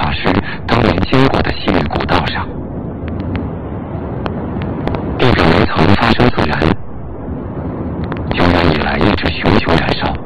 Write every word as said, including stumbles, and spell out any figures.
大师当年经过的西域古道上。地表没曾发生自燃，久远以来一直熊熊燃烧。